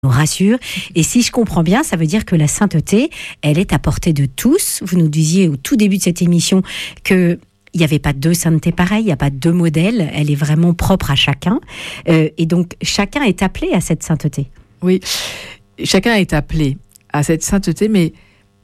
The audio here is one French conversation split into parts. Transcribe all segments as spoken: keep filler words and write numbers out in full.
nous rassure. Et si je comprends bien, ça veut dire que la sainteté, elle est à portée de tous. Vous nous disiez au tout début de cette émission que il n'y avait pas deux saintetés pareilles, il n'y a pas deux modèles, elle est vraiment propre à chacun. Euh, et donc, chacun est appelé à cette sainteté. Oui, chacun est appelé à cette sainteté, mais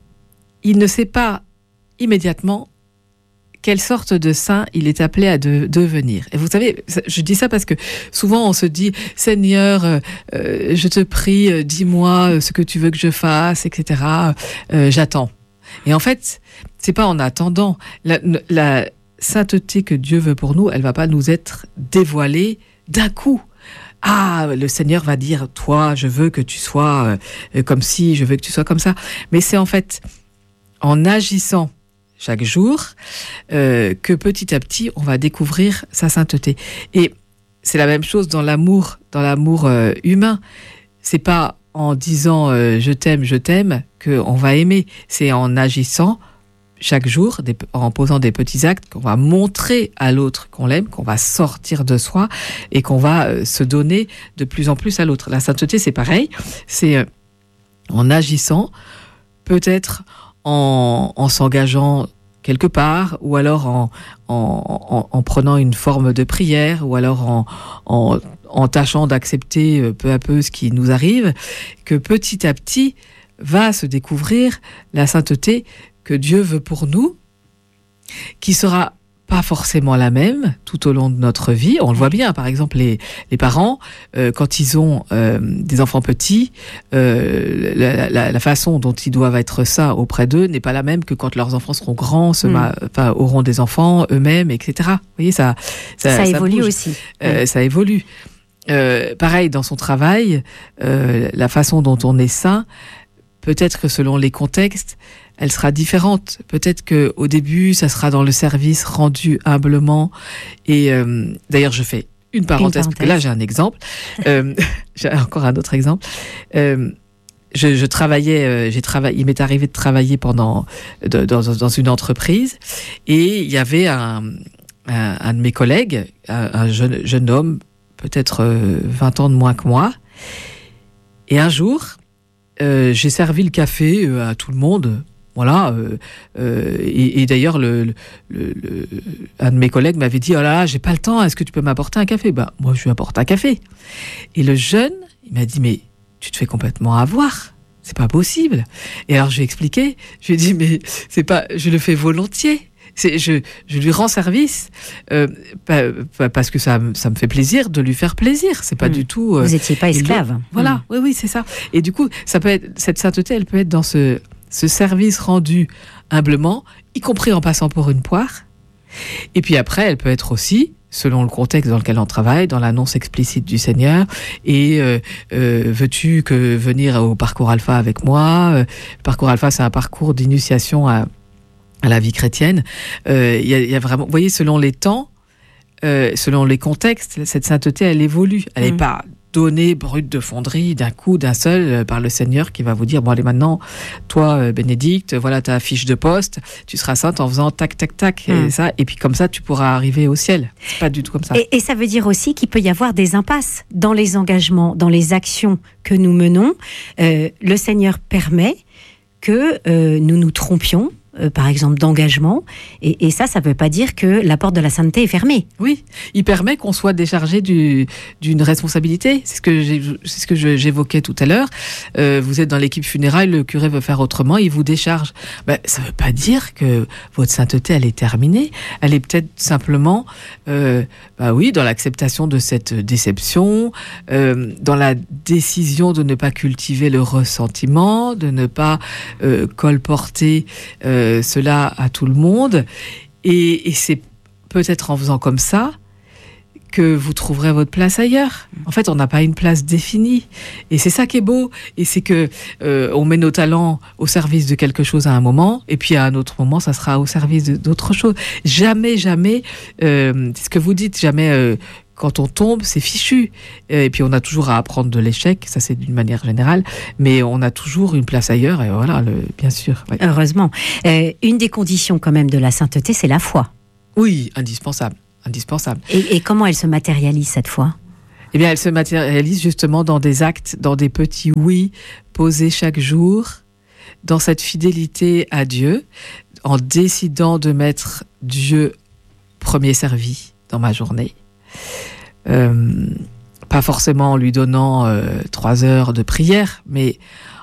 il ne sait pas immédiatement quelle sorte de saint il est appelé à de, devenir. Et vous savez, je dis ça parce que souvent on se dit « Seigneur, euh, je te prie, euh, dis-moi ce que tu veux que je fasse, et cetera. Euh, j'attends. » Et en fait, c'est pas en attendant. La, la sainteté que Dieu veut pour nous, elle va pas nous être dévoilée d'un coup. Ah, le Seigneur va dire « Toi, je veux que tu sois euh, comme ci, je veux que tu sois comme ça. » Mais c'est en fait en agissant chaque jour, euh, que petit à petit, on va découvrir sa sainteté. Et c'est la même chose dans l'amour, dans l'amour euh, humain. C'est pas en disant euh, je t'aime, je t'aime qu'on va aimer. C'est en agissant chaque jour, des, en posant des petits actes, qu'on va montrer à l'autre qu'on l'aime, qu'on va sortir de soi et qu'on va euh, se donner de plus en plus à l'autre. La sainteté, c'est pareil. C'est euh, en agissant, peut-être En, en s'engageant quelque part, ou alors en, en, en, en prenant une forme de prière, ou alors en, en, en tâchant d'accepter peu à peu ce qui nous arrive, que petit à petit va se découvrir la sainteté que Dieu veut pour nous, qui sera pas forcément la même tout au long de notre vie. On le voit bien, par exemple, les, les parents, euh, quand ils ont euh, des enfants petits, euh, la, la, la façon dont ils doivent être saints auprès d'eux n'est pas la même que quand leurs enfants seront grands, se ma, enfin, auront des enfants eux-mêmes, et cetera. Vous voyez, ça, ça, ça, ça évolue bouge. aussi. Euh, ça évolue. Euh, pareil, dans son travail, euh, la façon dont on est saint, peut-être que selon les contextes, elle sera différente. Peut-être que au début, ça sera dans le service rendu humblement. Et euh, d'ailleurs, je fais une parenthèse, une parenthèse. Parce que là, j'ai un exemple. euh, j'ai encore un autre exemple. Euh, je, je travaillais, euh, j'ai travaillé. Il m'est arrivé de travailler pendant de, dans, dans une entreprise, et il y avait un, un, un de mes collègues, un, un jeune, jeune homme, peut-être euh, vingt ans de moins que moi. Et un jour, euh, j'ai servi le café euh, à tout le monde. Voilà, euh, euh, et, et d'ailleurs, le, le, le, un de mes collègues m'avait dit « Oh là là, j'ai pas le temps, est-ce que tu peux m'apporter un café ?» Ben, moi, je lui apporte un café. Et le jeune, il m'a dit « Mais tu te fais complètement avoir, c'est pas possible. » Et alors, je lui ai expliqué, je lui ai dit « Mais c'est pas, je le fais volontiers. C'est, je, je lui rends service euh, parce que ça, ça me fait plaisir de lui faire plaisir. C'est pas mmh. du tout... Euh, Vous n'étiez pas esclave. Le, voilà, mmh. oui, oui, c'est ça. Et du coup, ça peut être, cette sainteté, elle peut être dans ce... ce service rendu humblement, y compris en passant pour une poire. Et puis après, elle peut être aussi, selon le contexte dans lequel on travaille, dans l'annonce explicite du Seigneur. Et euh, euh, veux-tu que venir au parcours Alpha avec moi ? euh, Le parcours Alpha, c'est un parcours d'initiation à, à la vie chrétienne. Euh, y a, y a vraiment, vous voyez, selon les temps, euh, selon les contextes, cette sainteté, elle évolue. Elle n'est mmh. pas donnée brute de fonderie d'un coup, d'un seul, euh, par le Seigneur qui va vous dire, bon allez maintenant, toi euh, Bénédicte, voilà ta fiche de poste, tu seras sainte en faisant tac, tac, tac, mmh. et ça, et puis comme ça tu pourras arriver au ciel. C'est pas du tout comme ça. Et, et ça veut dire aussi qu'il peut y avoir des impasses dans les engagements, dans les actions que nous menons. Euh, le Seigneur permet que euh, nous nous trompions, Euh, par exemple d'engagement, et, et ça, ça ne veut pas dire que la porte de la sainteté est fermée. Oui, il permet qu'on soit déchargé du, d'une responsabilité. C'est ce que, j'ai, c'est ce que je, j'évoquais tout à l'heure. Euh, vous êtes dans l'équipe funéraille, le curé veut faire autrement, il vous décharge. Ben, ça ne veut pas dire que votre sainteté, elle est terminée. Elle est peut-être simplement, euh, ben oui, dans l'acceptation de cette déception, euh, dans la décision de ne pas cultiver le ressentiment, de ne pas euh, colporter euh, cela à tout le monde, et, et c'est peut-être en faisant comme ça que vous trouverez votre place ailleurs. En fait, on n'a pas une place définie, et c'est ça qui est beau, et c'est que euh, on met nos talents au service de quelque chose à un moment, et puis à un autre moment, ça sera au service de, d'autre chose. Jamais, jamais, euh, c'est ce que vous dites, jamais... Euh, quand on tombe, c'est fichu. Et puis, on a toujours à apprendre de l'échec. Ça, c'est d'une manière générale. Mais on a toujours une place ailleurs. Et voilà, le, bien sûr. Ouais. Heureusement. Euh, une des conditions, quand même, de la sainteté, c'est la foi. Oui, indispensable. Indispensable. Et, et comment elle se matérialise, cette foi ? Eh bien, elle se matérialise justement dans des actes, dans des petits oui posés chaque jour, dans cette fidélité à Dieu, en décidant de mettre Dieu premier servi dans ma journée. Euh, pas forcément en lui donnant euh, trois heures de prière, mais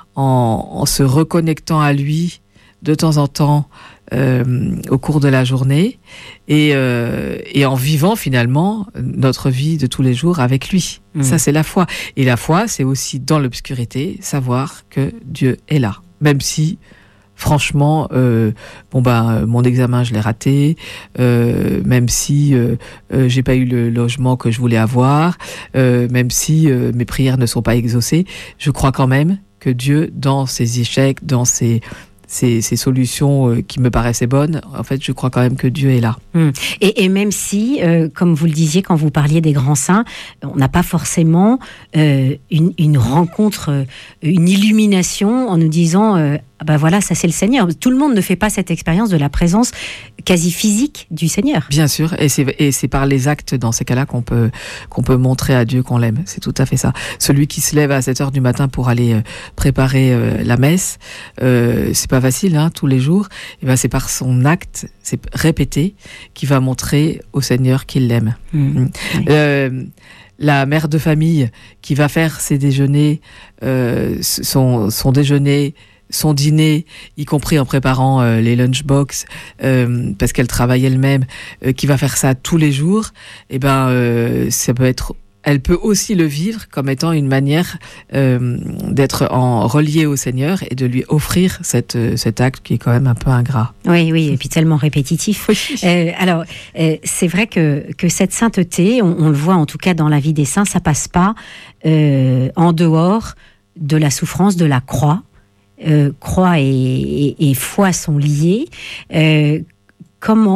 en, en se reconnectant à lui de temps en temps euh, au cours de la journée et, euh, et en vivant finalement notre vie de tous les jours avec lui. Mmh. Ça, c'est la foi. Et la foi, c'est aussi dans l'obscurité, savoir que Dieu est là. Même si, franchement, euh, bon ben, mon examen, je l'ai raté, euh, même si euh, euh, j'ai pas eu le logement que je voulais avoir, euh, même si euh, mes prières ne sont pas exaucées, je crois quand même que Dieu, dans ses échecs, dans ses Ces, ces solutions euh, qui me paraissaient bonnes, en fait, je crois quand même que Dieu est là. Mmh. Et, et même si, euh, comme vous le disiez, quand vous parliez des grands saints, on n'a pas forcément euh, une, une rencontre, une illumination en nous disant euh, ah ben voilà, ça c'est le Seigneur. Tout le monde ne fait pas cette expérience de la présence quasi physique du Seigneur. Bien sûr, et c'est, et c'est par les actes dans ces cas-là qu'on peut, qu'on peut montrer à Dieu qu'on l'aime. C'est tout à fait ça. Celui qui se lève à sept heures du matin pour aller euh, préparer euh, la messe, euh, c'est pas facile, hein, tous les jours. Et ben c'est par son acte, c'est répété, qui va montrer au Seigneur qu'il l'aime. Mmh. Mmh. Oui. Euh, la mère de famille qui va faire ses déjeuners, euh, son, son déjeuner, son dîner, y compris en préparant euh, les lunchbox, euh, parce qu'elle travaille elle-même, euh, qui va faire ça tous les jours, et ben euh, ça peut être, elle peut aussi le vivre comme étant une manière euh, d'être en relié au Seigneur et de lui offrir cette, cet acte qui est quand même un peu ingrat. Oui, oui, et puis tellement répétitif. Oui. Euh, alors, euh, c'est vrai que, que cette sainteté, on, on le voit en tout cas dans la vie des saints, ça passe pas euh, en dehors de la souffrance de la croix. Euh, croix et, et, et foi sont liées. Euh, comment ?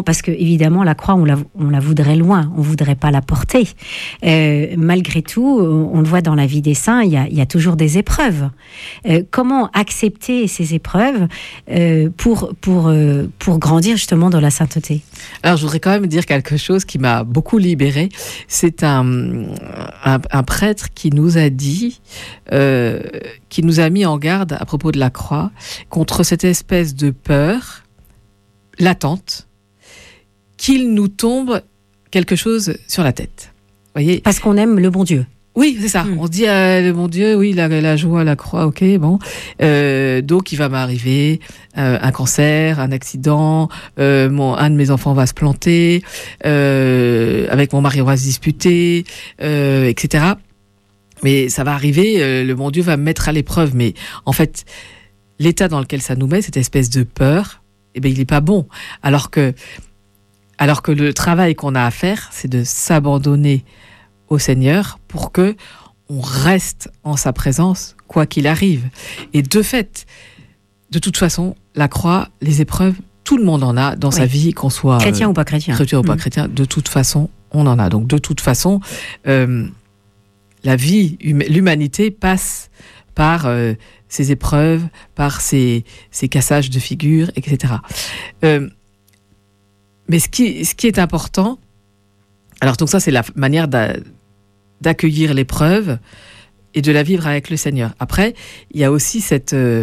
Parce que évidemment la croix on la, on la voudrait loin, on voudrait pas la porter. Euh, malgré tout, on, on le voit dans la vie des saints, il y a, il y a toujours des épreuves. Euh, comment accepter ces épreuves euh, pour pour euh, pour grandir justement dans la sainteté ? Alors je voudrais quand même dire quelque chose qui m'a beaucoup libérée. C'est un un, un prêtre qui nous a dit, euh, qui nous a mis en garde à propos de la croix contre cette espèce de peur latente qu'il nous tombe quelque chose sur la tête. Voyez ? Parce qu'on aime le bon Dieu. Oui, c'est ça. Mmh. On se dit, euh, le bon Dieu, oui, la, la joie, la croix, ok, bon. Euh, donc, il va m'arriver euh, un cancer, un accident, euh, mon, un de mes enfants va se planter, euh, avec mon mari, on va se disputer, euh, et cetera. Mais ça va arriver, euh, le bon Dieu va me mettre à l'épreuve. Mais en fait, l'état dans lequel ça nous met, cette espèce de peur, eh ben, il n'est pas bon. Alors que, alors que le travail qu'on a à faire, c'est de s'abandonner au Seigneur pour que on reste en sa présence quoi qu'il arrive. Et de fait, de toute façon, la croix, les épreuves, tout le monde en a dans oui. sa vie, qu'on soit chrétien euh, ou pas chrétien, chrétien ou pas mmh. chrétien. De toute façon, on en a. Donc de toute façon, euh, la vie, hum- l'humanité passe par euh, ces épreuves, par ces, ces cassages de figures, et cetera. Euh, mais ce qui, ce qui est important, alors donc ça c'est la manière d'a, d'accueillir l'épreuve et de la vivre avec le Seigneur. Après, il y a aussi cette, euh,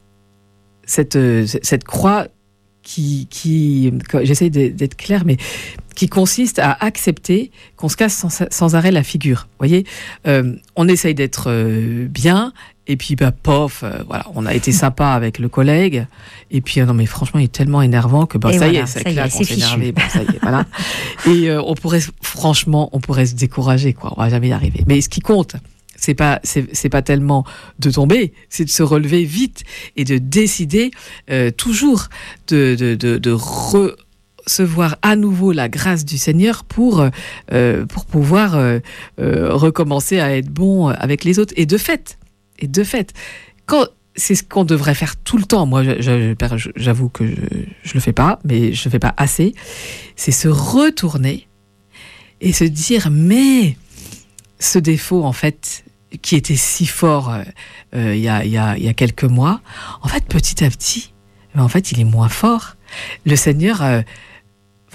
cette, euh, cette croix qui, qui j'essaie d'être claire, mais qui consiste à accepter qu'on se casse sans, sans arrêt la figure. Vous voyez, euh, on essaye d'être euh, bien, et puis bah pof, euh, voilà, on a été sympa avec le collègue, et puis euh, non mais franchement il est tellement énervant que bah ça voilà, y est, c'est clair qu'on s'est énervé, bon, ça y est, voilà. Et euh, on pourrait, franchement, on pourrait se décourager, quoi, on va jamais y arriver. Mais ce qui compte, c'est pas, c'est, c'est pas tellement de tomber, c'est de se relever vite et de décider euh, toujours de, de, de, de recevoir à nouveau la grâce du Seigneur pour, euh, pour pouvoir euh, euh, recommencer à être bon avec les autres. Et de fait, et de fait, quand, c'est ce qu'on devrait faire tout le temps. Moi, je, je, j'avoue que je, je le fais pas, mais je le fais pas assez. C'est se retourner et se dire, mais ce défaut, en fait, qui était si fort euh, euh, il y a, il y a, il y a quelques mois, en fait, petit à petit, en fait, il est moins fort. Le Seigneur, euh, enfin,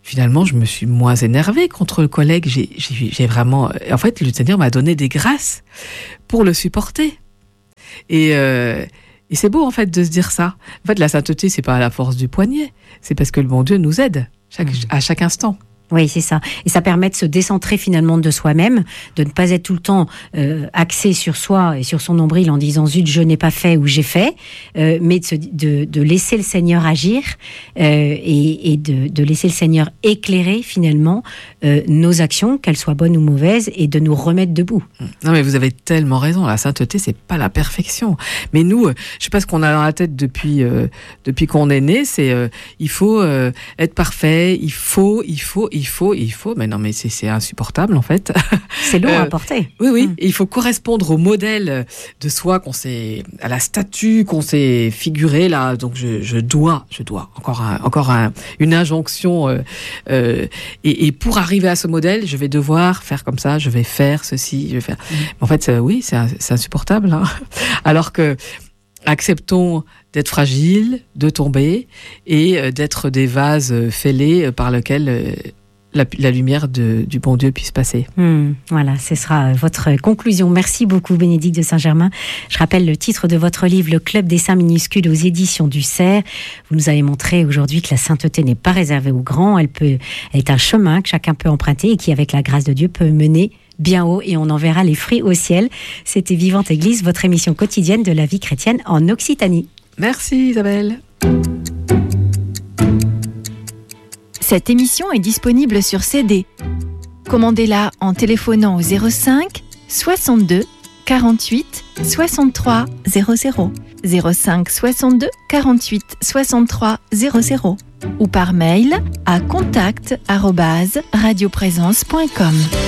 finalement, je me suis moins énervée contre le collègue. J'ai, j'ai, j'ai vraiment... En fait, le Seigneur m'a donné des grâces pour le supporter. Et, euh, et c'est beau, en fait, de se dire ça. En fait, la sainteté, c'est pas à la force du poignet. C'est parce que le bon Dieu nous aide chaque, mmh. à chaque instant. Oui, c'est ça. Et ça permet de se décentrer finalement de soi-même, de ne pas être tout le temps euh, axé sur soi et sur son nombril en disant « zut, je n'ai pas fait » ou « j'ai fait euh, », mais de, se, de, de laisser le Seigneur agir euh, et, et de, de laisser le Seigneur éclairer finalement euh, nos actions, qu'elles soient bonnes ou mauvaises, et de nous remettre debout. Non mais vous avez tellement raison, la sainteté, c'est pas la perfection. Mais nous, je sais pas ce qu'on a dans la tête depuis, euh, depuis qu'on est né, c'est euh, il faut euh, être parfait, il faut, il faut... Il faut, il faut, mais non, mais c'est, c'est insupportable en fait. C'est lourd euh, à porter. Oui, oui. Mmh. Il faut correspondre au modèle de soi qu'on s'est, à la statue qu'on s'est figurée là. Donc je, je dois, je dois encore, un, encore un, une injonction. Euh, euh, et, et pour arriver à ce modèle, je vais devoir faire comme ça. Je vais faire ceci, je vais faire. Mmh. En fait, euh, oui, c'est, c'est insupportable. Hein. Alors que acceptons d'être fragiles, de tomber et euh, d'être des vases fêlés par lesquels euh, La, la lumière de, du bon Dieu puisse passer. Mmh, voilà, ce sera votre conclusion. Merci beaucoup, Bénédicte de Saint-Germain. Je rappelle le titre de votre livre, Le Club des Saints minuscules aux éditions du Cerf. Vous nous avez montré aujourd'hui que la sainteté n'est pas réservée aux grands. Elle peut, elle est un chemin que chacun peut emprunter et qui, avec la grâce de Dieu, peut mener bien haut et on en verra les fruits au ciel. C'était Vivante Église, votre émission quotidienne de la vie chrétienne en Occitanie. Merci Isabelle. Cette émission est disponible sur C D. Commandez-la en téléphonant au zéro cinq soixante-deux quarante-huit soixante-trois zéro zéro, zéro cinq soixante-deux quarante-huit soixante-trois zéro zéro ou par mail à contact arobase radioprésence point com.